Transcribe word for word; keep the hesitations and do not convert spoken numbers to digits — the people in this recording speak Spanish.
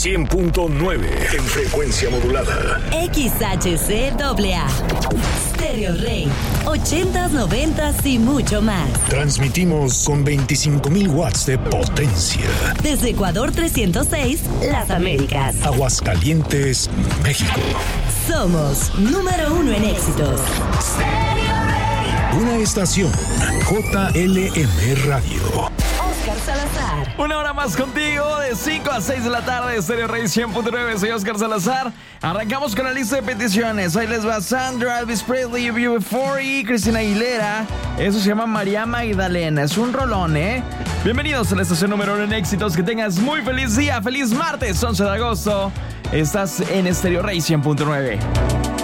cien punto nueve en frecuencia modulada. X H C A A. Stereo Rey. ochentas, noventas y mucho más. Transmitimos con veinticinco mil watts de potencia. Desde Ecuador trescientos seis, Las Américas. Aguascalientes, México. Somos número uno en éxitos. Una estación J L M Radio. Oscar Salazar. Una hora más contigo de cinco a seis de la tarde. Stereo Rey cien punto nueve. Soy Oscar Salazar. Arrancamos con la lista de peticiones. Ahí les va Sandra, Elvis Presley, You Before y Cristina Aguilera. Eso se llama María Magdalena. Es un rolón, ¿eh? Bienvenidos a la estación número uno en éxitos. Que tengas muy feliz día. Feliz martes, once de agosto. Estás en Stereo Rey cien punto nueve.